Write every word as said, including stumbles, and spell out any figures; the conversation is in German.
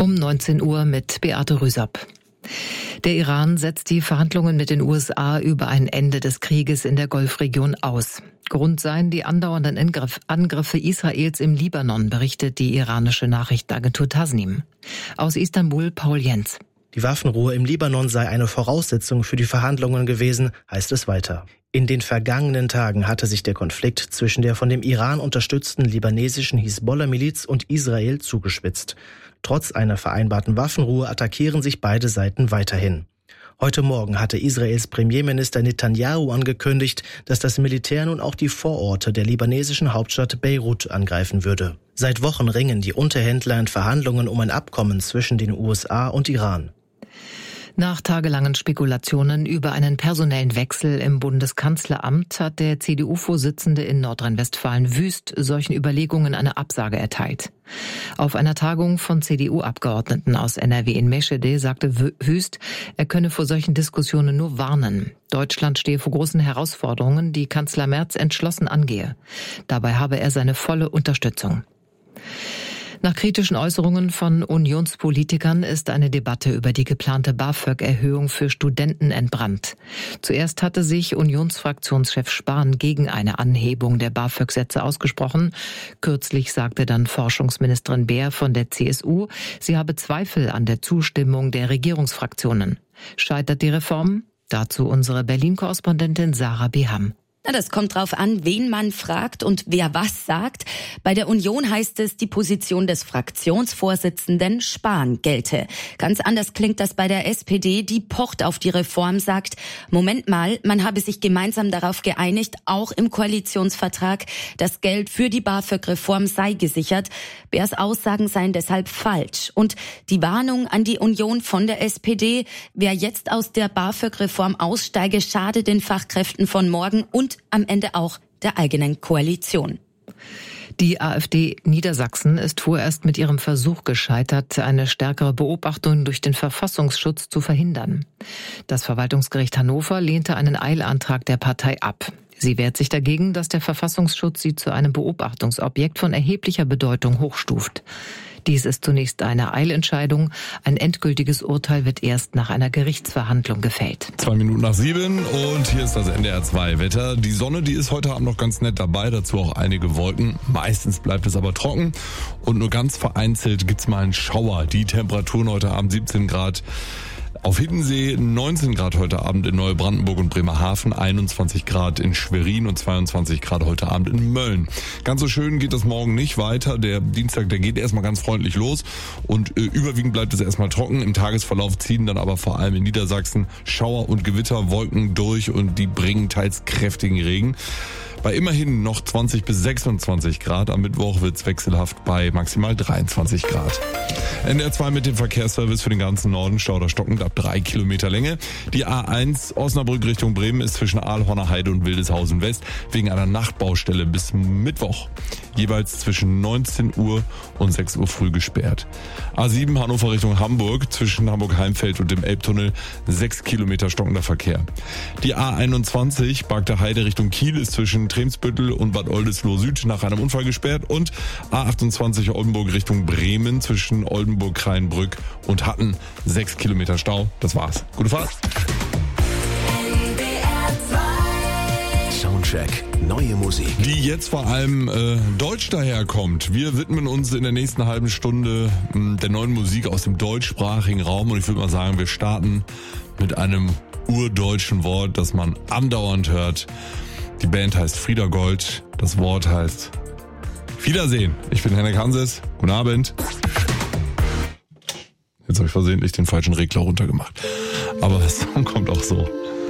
Um neunzehn Uhr mit Beate Rüsop. Der Iran setzt die Verhandlungen mit den U S A über ein Ende des Krieges in der Golfregion aus. Grund seien die andauernden Angriffe Israels im Libanon, berichtet die iranische Nachrichtenagentur Tasnim. Aus Istanbul Paul Jens. Die Waffenruhe im Libanon sei eine Voraussetzung für die Verhandlungen gewesen, heißt es weiter. In den vergangenen Tagen hatte sich der Konflikt zwischen der von dem Iran unterstützten libanesischen Hisbollah-Miliz und Israel zugespitzt. Trotz einer vereinbarten Waffenruhe attackieren sich beide Seiten weiterhin. Heute Morgen hatte Israels Premierminister Netanyahu angekündigt, dass das Militär nun auch die Vororte der libanesischen Hauptstadt Beirut angreifen würde. Seit Wochen ringen die Unterhändler in Verhandlungen um ein Abkommen zwischen den U S A und Iran. Nach tagelangen Spekulationen über einen personellen Wechsel im Bundeskanzleramt hat der C D U-Vorsitzende in Nordrhein-Westfalen Wüst solchen Überlegungen eine Absage erteilt. Auf einer Tagung von C D U-Abgeordneten aus N R W in Meschede sagte Wüst, er könne vor solchen Diskussionen nur warnen. Deutschland stehe vor großen Herausforderungen, die Kanzler Merz entschlossen angehe. Dabei habe er seine volle Unterstützung. Nach kritischen Äußerungen von Unionspolitikern ist eine Debatte über die geplante BAföG-Erhöhung für Studenten entbrannt. Zuerst hatte sich Unionsfraktionschef Spahn gegen eine Anhebung der BAföG-Sätze ausgesprochen. Kürzlich sagte dann Forschungsministerin Beer von der C S U, sie habe Zweifel an der Zustimmung der Regierungsfraktionen. Scheitert die Reform? Dazu unsere Berlin-Korrespondentin Sarah Beham. Na, das kommt drauf an, wen man fragt und wer was sagt. Bei der Union heißt es, die Position des Fraktionsvorsitzenden Spahn gelte. Ganz anders klingt das bei der S P D, die pocht auf die Reform, sagt, Moment mal, man habe sich gemeinsam darauf geeinigt, auch im Koalitionsvertrag, das Geld für die BAföG-Reform sei gesichert. Beers Aussagen seien deshalb falsch. Und die Warnung an die Union von der S P D, wer jetzt aus der BAföG-Reform aussteige, schade den Fachkräften von morgen und am Ende auch der eigenen Koalition. Die AfD Niedersachsen ist vorerst mit ihrem Versuch gescheitert, eine stärkere Beobachtung durch den Verfassungsschutz zu verhindern. Das Verwaltungsgericht Hannover lehnte einen Eilantrag der Partei ab. Sie wehrt sich dagegen, dass der Verfassungsschutz sie zu einem Beobachtungsobjekt von erheblicher Bedeutung hochstuft. Dies ist zunächst eine Eilentscheidung. Ein endgültiges Urteil wird erst nach einer Gerichtsverhandlung gefällt. Zwei Minuten nach sieben und hier ist das N D R zwei Wetter. Die Sonne, die ist heute Abend noch ganz nett dabei, dazu auch einige Wolken. Meistens bleibt es aber trocken und nur ganz vereinzelt gibt's mal einen Schauer. Die Temperaturen heute Abend siebzehn Grad. Auf Hiddensee neunzehn Grad heute Abend in Neubrandenburg und Bremerhaven, einundzwanzig Grad in Schwerin und zweiundzwanzig Grad heute Abend in Mölln. Ganz so schön geht das morgen nicht weiter. Der Dienstag, der geht erstmal ganz freundlich los und äh, überwiegend bleibt es erstmal trocken. Im Tagesverlauf ziehen dann aber vor allem in Niedersachsen Schauer und Gewitterwolken durch und die bringen teils kräftigen Regen. Bei immerhin noch zwanzig bis sechsundzwanzig Grad. Am Mittwoch wird's wechselhaft bei maximal dreiundzwanzig Grad. N D R zwei mit dem Verkehrsservice für den ganzen Norden. Stau oder stockend ab drei Kilometer Länge. Die A eins Osnabrück Richtung Bremen ist zwischen Aalhorner Heide und Wildeshausen West wegen einer Nachtbaustelle bis Mittwoch jeweils zwischen neunzehn Uhr und sechs Uhr früh gesperrt. A sieben Hannover Richtung Hamburg zwischen Hamburg-Heimfeld und dem Elbtunnel sechs Kilometer stockender Verkehr. Die A einundzwanzig Bagder Heide Richtung Kiel ist zwischen Tremsbüttel und Bad Oldesloe Süd nach einem Unfall gesperrt und A achtundzwanzig Oldenburg Richtung Bremen zwischen Oldenburg-Kreinbrück und Hatten sechs Kilometer Stau. Das war's. Gute Fahrt. Soundcheck. Neue Musik. Die jetzt vor allem äh, deutsch daherkommt. Wir widmen uns in der nächsten halben Stunde mh, der neuen Musik aus dem deutschsprachigen Raum und ich würde mal sagen, wir starten mit einem urdeutschen Wort, das man andauernd hört. Die Band heißt Frieda Gold, das Wort heißt Wiedersehen. Ich bin Henrik Hanses, guten Abend. Jetzt habe ich versehentlich den falschen Regler runtergemacht. Aber das Song kommt auch so.